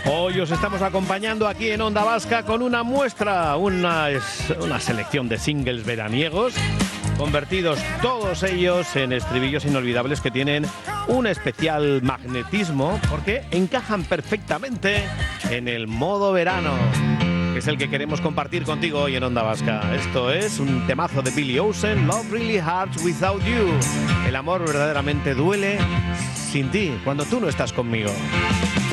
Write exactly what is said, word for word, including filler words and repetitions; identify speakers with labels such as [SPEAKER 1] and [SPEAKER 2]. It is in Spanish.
[SPEAKER 1] Hoy os estamos acompañando aquí en Onda Vasca con una muestra, una, una selección de singles veraniegos, convertidos todos ellos en estribillos inolvidables que tienen un especial magnetismo porque encajan perfectamente en el modo verano, que es el que queremos compartir contigo hoy en Onda Vasca. Esto es un temazo de Billy Ocean, Love Really Hurts Without You. El amor verdaderamente duele sin ti, cuando tú no estás conmigo.